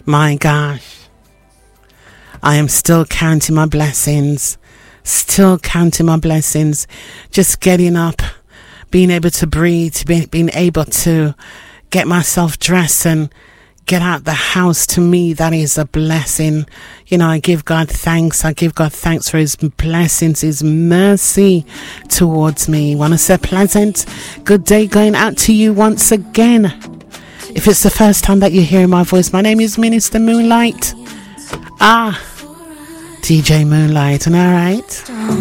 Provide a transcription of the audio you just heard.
My gosh. I am still counting my blessings. Still counting my blessings. Just getting up, being able to breathe, being able to get myself dressed and get out the house. To me, that is a blessing. You know, I give God thanks. I give God thanks for his blessings, his mercy towards me. Want to say pleasant good day going out to you once again. If it's the first time that you're hearing my voice, my name is Minister Moonlight. DJ Moonlight, and all right.